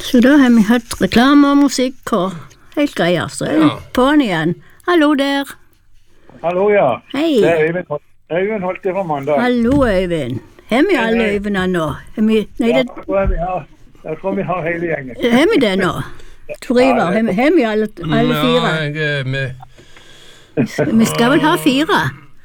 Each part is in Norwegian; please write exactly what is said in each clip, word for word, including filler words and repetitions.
Så da har vi hatt reklame og musikk og helt greier, så er vi på'n igjen. Hallo der. Hallo, ja. Hei. Det er Øyvind, Øyvind holdt det fra mandag. Hallo, Øyvind. Har vi alle Øyvindene nå? Vi, nei, det, ja, jeg, tror vi har, jeg tror vi har hele gjengen. Har vi det nå? Triver, har vi, har vi alle, alle fire? Ja, jeg er med. Vi skal vel ha fire?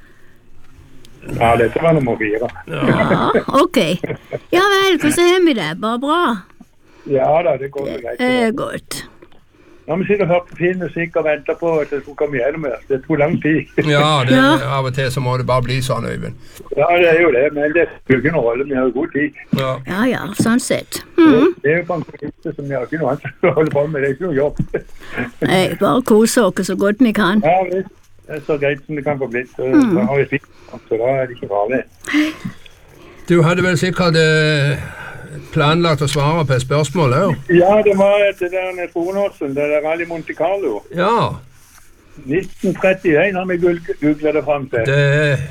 Ja, dette var nummer fire. Ja, ok. Ja vel, hvordan har vi det? Bare bra? Ja da, det går greit. Det er godt. Ja, vi sitter og hører på fin musikk og venter på at det skulle komme gjennom her. Det tog lang tid. Ja, det, Ja. av og til så må det bare bli sånn, Øyvind. Ja, det er jo det, men det spiller ikke noen rolle. Vi har jo god tid. Ja. Ja, ja, sånn sett. Mhm. Det er jo pensjonister som vi har ikke noe annet å holde på med. Det er ikke noe jobb. Nei, bare kose oss så godt vi kan. Ja, visst. Det er så greit som det kan få blitt. Da har vi fint, så da er det ikke farlig. Du hadde vel sikkert eh, planlagt å svare på et spørsmål, ja? Ja, det var det der Tronåsen, det der Rally Monte Carlo. Ja, nitten trettien har vi googlet det frem til. det er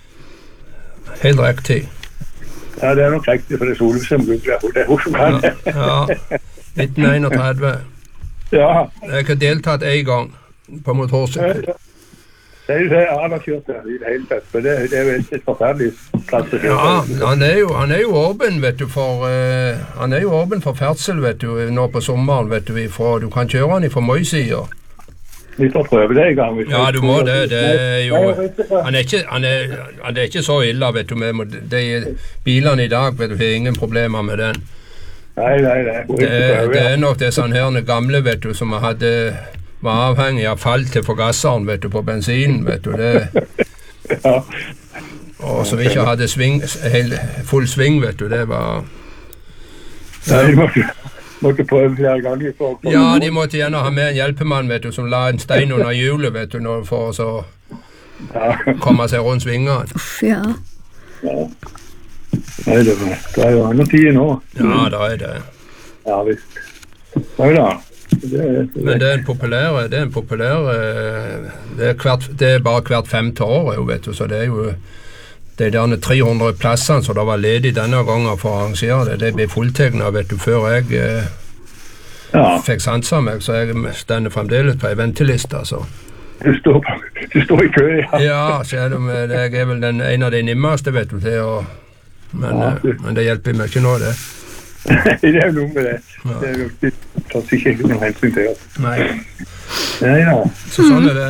helt riktig. Ja, det er nok riktig, for det er Solveig som googler. Det er hun som kan det. Ja, nitten enogtredve. Ja. Jeg har deltatt en gang på motorsykkel. Det er jo det jeg har kjørt det i det hele tatt, for det, det er jo et forferdelig plass å Ja, kjøre. han er jo, han er jo åpen, vet du, for eh, han er jo åpen for ferdsel, vet du, nå på sommeren, vet du, ifra, du kan kjøre han ifra Møysider. Vi får prøve det en gang. hvis Ja, vi- du må det, det er jo, Ja, jeg vet det. han er ikke, han er, han er ikke så ille, vet du, med de bilene i dag, vet du, har ingen problemer med den. Nei, nei, nei. vi Det, får prøve, det ja. er nok det sånne her gamle, vet du, som hadde, var avhengig av fall til forgasseren, vet du, på bensinen, vet du, det, Ja. og som ikke hadde sving, hel, full sving, vet du, det var... Nei, vi måtte, måtte prøve flere ganger for å komme. Ja, de måtte gjerne ha med en hjelpemann, vet du, som la en stein under hjulet, vet du, når, for å så Ja. komme seg rundt svingene. Uff, ja. Ja. Nei, det, var- det er jo andre tider nå. Ja, da er det. Ja, visst. Nei da. Det, det, Men det er en populær, det er en populær, eh, det er, hvert, det er bare hvert femte år, jo, vet du, så det er jo det er derne tre hundre plassene som det var ledig denne gangen for å arrangere det. Det ble fulltegnet, vet du, før jeg eh, ja, fikk sansa meg, så jeg stender fremdeles på en venteliste, så. du står, du står i kø, ja. Ja, selv om eh, jeg er vel den, en av de nimmeste, vet du, til å, men, Ja, eh, men det hjelper meg ikke nå, det. Det er jo noe med det. Det er jo det tar seg ikke noen hensyn til oss. Nei, Nei da. så sånn er det.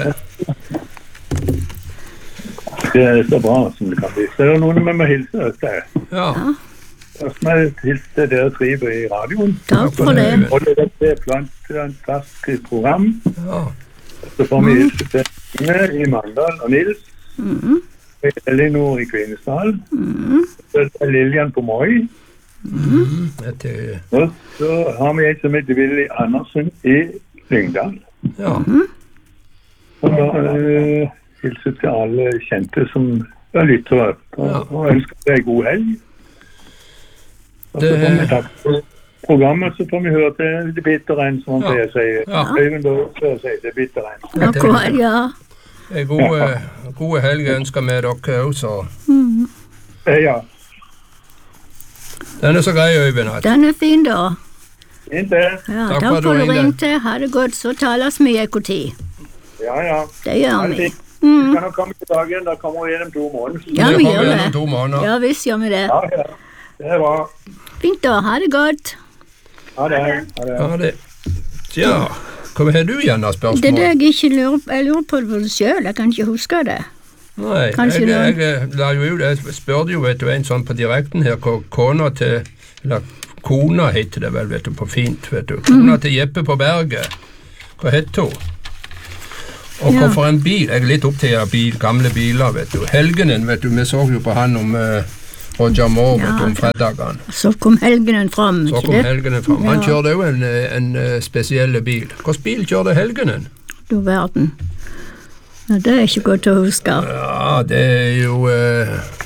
Det er så bra som det kan bli. Så er det noen vi må hilse til. Ja, Først må jeg hilse til dere triver i radioen. Takk for det. Og det er et fantastisk program. ja, Så får vi hilse til Inge i Mandal og Nils. Mhm. Elinor i Kvinesdal. Mhm. Så er Lilian på Moi. dette, Og så har vi en som heter Willy Andersen i Lyngdal. ja, Og da uh, hilser til alle kjente som er lyttere. Og, Ja. og ønsker deg en god helg. Og så Det- får vi takk for programmet, så får vi høre til det bitter en, som Ja. jeg sier. Ja. Øyvind Børre sier det bitter en. Akkurat, ja. en gode, gode helg ønsker vi dere også. Mhm. Eh, Ja, Den er så grei, Øyvind, at Den er fin, da. inntil. Ja, Takk for takk at for du du ringte. ringte. Ha det godt, så tales vi i tid. Ja, ja. Det gjør Ha det vi. fint. Mhm. Vi kan nok komme tilbake igjen, da kommer vi gjennom to måneder. Ja, det vi kommer gjør gjennom det. to måneder. Ja visst gjør vi det. Ja, ja. Det er bra. Fint da, ha det godt. Ha det. Ha det. Ja, det. Tja, hva har du igjen av Det er spørsmål? det jeg ikke lurer på. Jeg lurer på det selv, jeg kan ikke huske det. Nei, Kanskje jeg, du- jeg, la jo ut, jeg spurte jo, vet du, en sånn på direkten her, hvor kona til, eller kona heter det vel, vet du, på fint, vet du. Kona til Jeppe på Berget. Hva heter hun? Og Ja. hvorfor en bil? Jeg er litt opptatt av bil, gamle biler, vet du. Helgenen, vet du, vi så jo på han om uh, Roger Moore, vet du, om fredagene. Så kom helgenen fram, Så ikke kom det? Helgenen fram. Han Ja. kjørte jo en, eh, en eh, spesiell bil. Hvilken bil kjørte Helgenen? Du verden. Ja, det er ikke godt å huske. Ja, det er jo eh,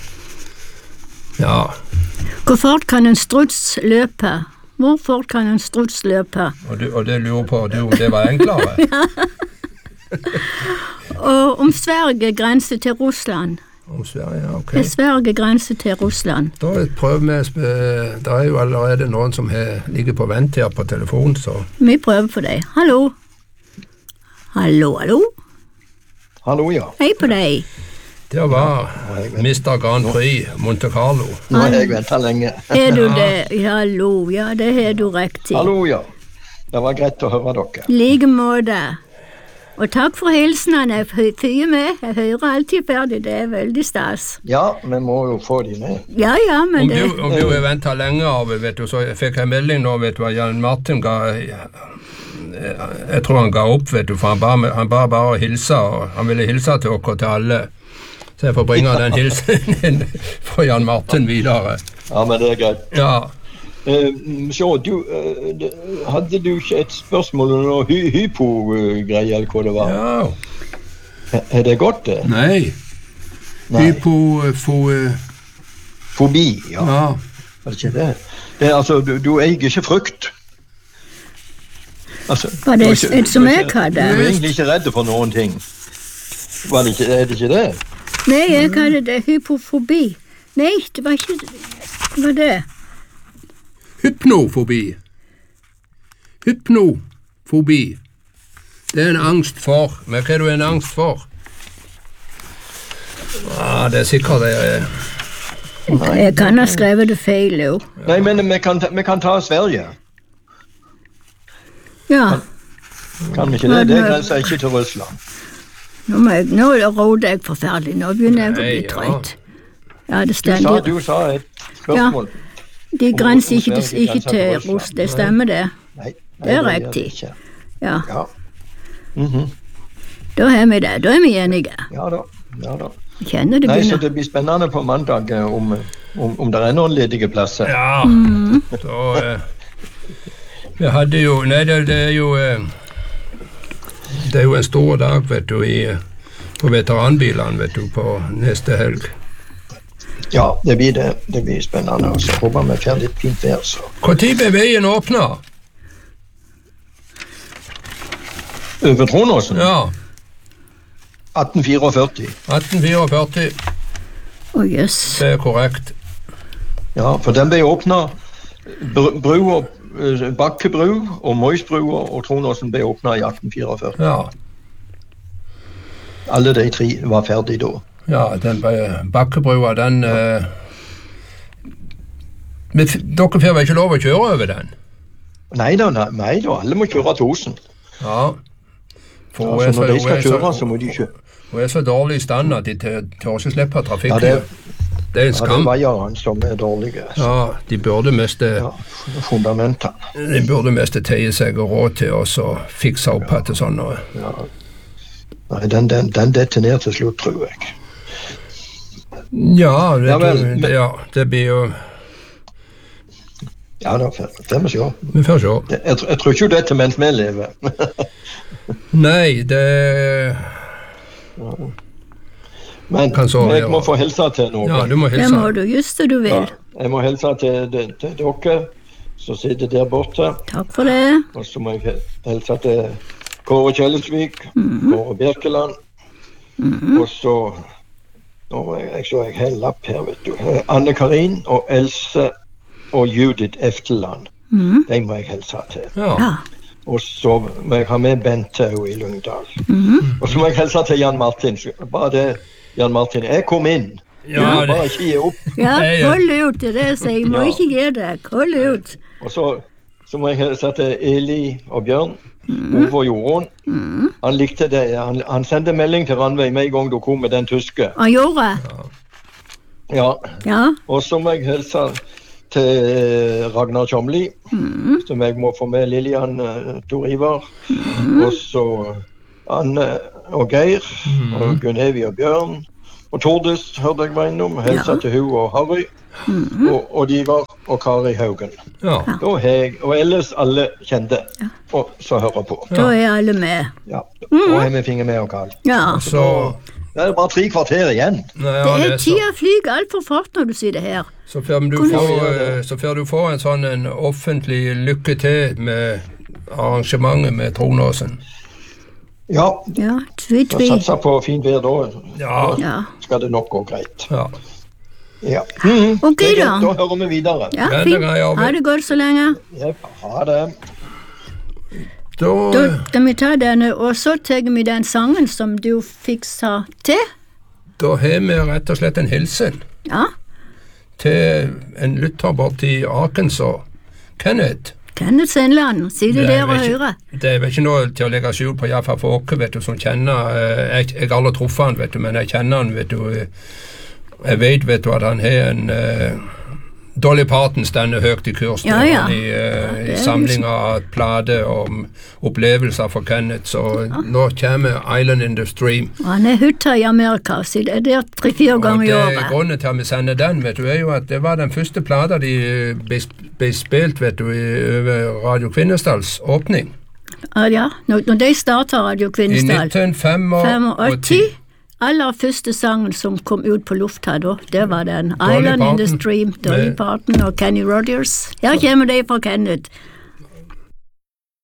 Ja. Hvor fort kan en struts løpe? Hvor fort kan en struts løpe? Og, du, og det lurer på du, om det var enklere? Og om Sverige grenser til Russland, Om Sverige, ja, ok. Sverige grenser til Russland. Da er, prøv med, det er jo allerede noen som he, ligger på vent her på telefon, så... Vi prøver for deg. Hallo? Hallo, hallo? Hallo, ja. Hei på deg. Det var mister Grand Prix Monte Carlo. Nå har jeg ventet lenge. Er du det? Hallo, ja, det har du rekt i. Hallo, ja. Det var greit å høre dere. Like måte. Og takk for hilsnene. Jeg fyrer med. Jeg hører alltid ferdig. Det er veldig stas. Ja, vi må jo få de med. Ja, ja, men Om det... du, om du har ventet lenge av, vet du, så fikk jeg melding nå, vet du, hva Jan Martin ga... Jeg tror han ga opp, vet du, for han bare, han bare, bare hilse, og han ville hilse til dere til alle. Så jeg får bringe den hilsen fra Jan Martin videre. Ja, men det er greit. Ja. Uh, så, du, uh, hadde du ikke et spørsmål om noe hy hypo-greie, eller hva det var? Ja. Er det godt, det? Nei. Nei. Hypo... Fo, Fobi, ja. ja. Er det ikke det? Det er altså, du, du eier ikke frykt. Altså, Var det du er ikke- et som du er jeg ikke- hadde? Du er egentlig ikke redd for noen ting. Var det ikke, er det ikke det? Nei, jeg hadde det hypofobi. Nei, det var ikke... Det var det. Hypnofobi. Hypnofobi. Det er en angst for. Men hva er du en angst for? Ja, det er sikkert det er... Jeg kan ha skrevet det feil, jo. Nei, men vi kan, ta- vi kan ta Sverige. Ja, Kan vi ikke det? Det grenser ikke til Russland. nå, må jeg, nå råder jeg forferdelig. Nå begynner jeg å Nei, bli ja. trøtt. Ja, det Du sa, stemmer. du sa et spørsmål. De grenser om ikke, Sverige ikke grenser til til Russland. Russ, det stemmer det. Nei, nei, Det er gjør riktig. ikke. Ja, Ja. Mhm. da er vi det. Da er vi enige. Ja da. Ja da. Jeg kjenner det Nei, så begynner. det blir spennende på mandag eh, om, om, om det er noen ledige plasser. Ja, så... Eh, vi hadde jo... Nei, det, det er jo... Eh, det er jo en stor dag, vet du, i, på veteranbilene, vet du, på neste helg. Ja, det blir det. Det blir spennende. Og så håper vi får litt fint vær, så. Hvor tid ble veien åpnet? Over Tronåsen? Ja, atten fireogførti. atten fireogførti, Å, jøss. det er korrekt. Ja, for den ble åpna. Brua, eh, Bakkebru og Moisbrua og Tronåsen ble åpna i atten fireogførti. Ja, Alle de tre var ferdige da. ja, den ble- Bakkebrua, den... Eh, men f- dere får vel ikke lov å kjøre over den? Nei da, nei, nei da, alle må kjøre til Osen. Ja. For hun er Altså, så- når de hun skal er så- kjøre, så må de kjøre. Hun er så dårlig i stand at de tør tør ikke slippe trafikk. Ja, det- det er en Ja, det er skam. veierne som er dårlige. Så. Ja, de burde miste, Ja, fundamentene. de burde miste teie seg og råd til oss og fikse opp etter sånn noe. Ja. Nei, den, den, den detter ned til slutt, tror jeg. Ja, vet Ja, vel, du, men- det, ja, det blir jo... Ja da, får vi se. Vi får se. Jeg, jeg, jeg tror ikke det er til mens vi lever. Nei, det... Men Kan så jeg være. må få hilse til noen. Ja, du må Det hilse. må du just det du Ja, vil. jeg må hilse til, til, til dere som sitter der borte. Takk for det. Og så må jeg hilse til Kåre Kjellesvik, Kåre Birkeland. Og så Nå må jeg, jeg så jeg har en lapp her, vet du. Anne Karin og Else og Judith Efteland. De må jeg hilse til. Ja, Ja. Og så må jeg ha med Bente i Lyngdal. Og så må jeg hilse til Jan Martin. Bare det, Jan Martin. Jeg kom inn. ja, Du må det, bare ikke gi opp. Ja, Nei, ja. hold ut til det, så jeg må Ja. ikke gi deg. Hold ut. Og så, så må jeg hilse til Eli og Bjørn. Ove og Jorunn. Han likte det. Han, han sendte melding til Ranveig med en gang du kom med den tyske. Han gjorde. Ja. Ja. Og så må jeg hilse til Ragnar Tjomli, som jeg må få med Lilian uh, Tor Ivar. Og så Anne og Geir, og Gunnevi og Bjørn. Og Tordis hørte jeg var innom. Hilse Ja. til hun og Harry. Og, og Divar og Kari Haugen. ja. Da har jeg, og ellers alle kjente, og så hører på. Da er alle med. Ja, da har vi fingre med og kall. Ja. Så... Det er bare tre kvarter igjen. Nei, ja, Det det er er så... tida flyger altfor fort når du sier det her. Så får du Kunne få, vi gjøre eh, så får du få en sånn en offentlig lykke til med arrangementet med Tronåsen. Ja, Ja, Sweet jeg Bee. satser på fint vær da. Ja. Ja. Skal det nok gå greit. Ja. Ja. Mm, Ok, det er da. greit. Da hører vi videre. Ja, Ja, det fint. kan jeg også. Ha det godt så lenge. Jep, ha det. Da, Da skal vi ta denne, og så tar vi den sangen som du fiksa til. da har vi rett og slett en hilsen Ja, til en lytter borti Arkansas. Kenneth. Kenneth Sendland, si det Det er der og vel ikke- høre. Det er vel ikke noe til å legge skjul på, iallfall for oss, vet du, som kjenner eh, Jeg jeg har aldri truffet han, vet du, men jeg kjenner han, vet du. eh, Jeg vet, vet du, at han har en uh, Dolly Parton stender høyt i kurs Ja, ja. han i, uh, Ja, det i er samlinga av plater om opplevelser for Kenneth, så nå kommer Island in the Stream. Og han er hytta i Amerika, så det er der tre-fire Og ganger i det året. Grunnen til at vi sender den, vet du, er jo at det var den første plata de ble, ble spilt, vet du, i, over Radio Kvinesdals åpning. Ja, ja. Når, når de starta Radio I Kvinesdal, nitten femogåtti. aller første sangen som kom ut på lufta da, det var den Dolly Island in the Parton Stream, Dolly med- Parton og Kenny Rogers. Her kommer de fra Kenneth.